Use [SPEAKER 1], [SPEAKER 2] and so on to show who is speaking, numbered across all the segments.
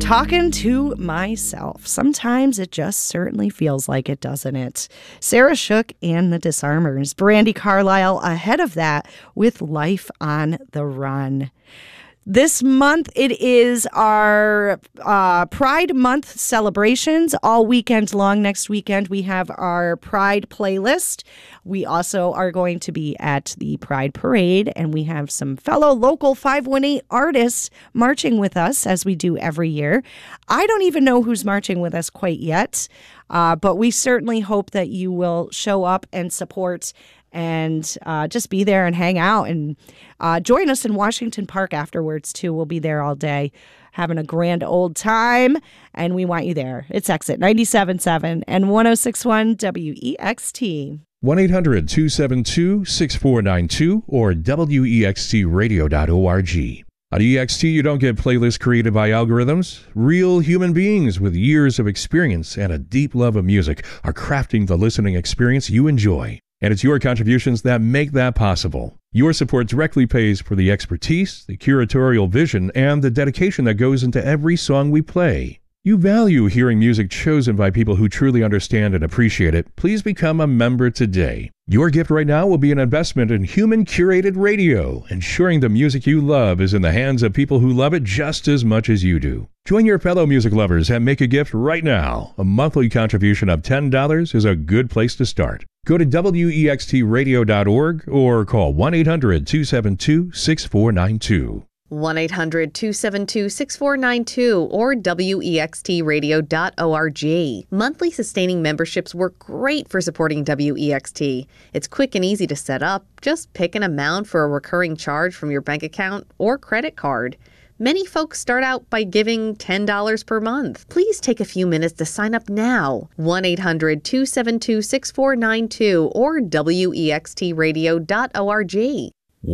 [SPEAKER 1] talking to myself. Sometimes it just certainly feels like it, doesn't it? Sarah Shook and the Disarmers. Brandi Carlile ahead of that with Life on the Run. This month, it is our Pride Month celebrations all weekend long. Next weekend, we have our Pride playlist. We also are going to be at the Pride Parade, and we have some fellow local 518 artists marching with us, as we do every year. I don't even know who's marching with us quite yet, but we certainly hope that you will show up and support and just be there and hang out and join us in Washington Park afterwards, too. We'll be there all day having a grand old time, and we want you there. It's Exit 97.7 and 106.1 WEXT.
[SPEAKER 2] 1-800-272-6492 or WEXTradio.org. On EXT, you don't get playlists created by algorithms. Real human beings with years of experience and a deep love of music are crafting the listening experience you enjoy. And it's your contributions that make that possible. Your support directly pays for the expertise, the curatorial vision, and the dedication that goes into every song we play. You value hearing music chosen by people who truly understand and appreciate it. Please become a member today. Your gift right now will be an investment in human-curated radio, ensuring the music you love is in the hands of people who love it just as much as you do. Join your fellow music lovers and make a gift right now. A monthly contribution of $10 is a good place to start. Go to WEXTradio.org or call 1-800-272-6492.
[SPEAKER 3] 1-800-272-6492 or WEXTradio.org. Monthly sustaining memberships work great for supporting WEXT. It's quick and easy to set up. Just pick an amount for a recurring charge from your bank account or credit card. Many folks start out by giving $10 per month. Please take a few minutes to sign up now. 1-800-272-6492 or WEXTradio.org.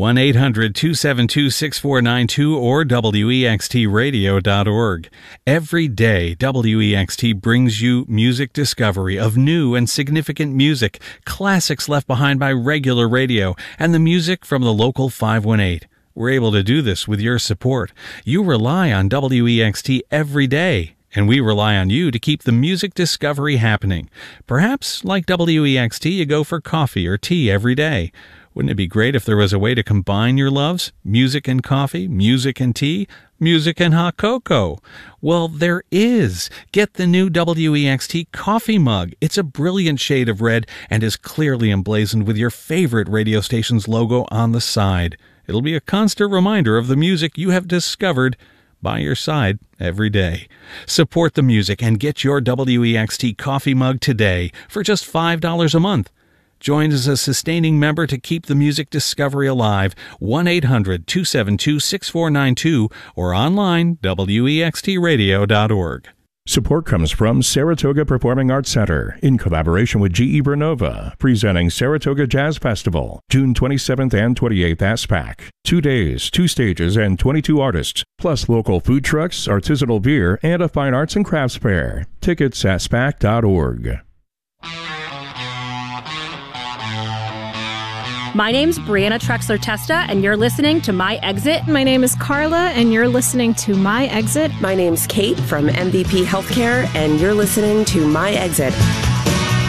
[SPEAKER 4] 1-800-272-6492 or WEXTradio.org. Every day, WEXT brings you music discovery of new and significant music, classics left behind by regular radio, and the music from the local 518. We're able to do this with your support. You rely on WEXT every day, and we rely on you to keep the music discovery happening. Perhaps, like WEXT, you go for coffee or tea every day. Wouldn't it be great if there was a way to combine your loves? Music and coffee, music and tea, music and hot cocoa. Well, there is. Get the new WEXT coffee mug. It's a brilliant shade of red and is clearly emblazoned with your favorite radio station's logo on the side. It'll be a constant reminder of the music you have discovered by your side every day. Support the music and get your WEXT coffee mug today for just $5 a month. Join as a sustaining member to keep the music discovery alive. 1-800-272-6492 or online, WEXTradio.org.
[SPEAKER 2] Support comes from Saratoga Performing Arts Center in collaboration with GE Vernova, presenting Saratoga Jazz Festival, June 27th and 28th at SPAC. 2 days, 2 stages, and 22 artists, plus local food trucks, artisanal beer, and a fine arts and crafts fair. Tickets at SPAC.org.
[SPEAKER 5] My name's Brianna Trexler-Testa, and you're listening to My Exit.
[SPEAKER 6] My name is Carla, and you're listening to My Exit.
[SPEAKER 7] My name's Kate from MVP Healthcare, and you're listening to My Exit.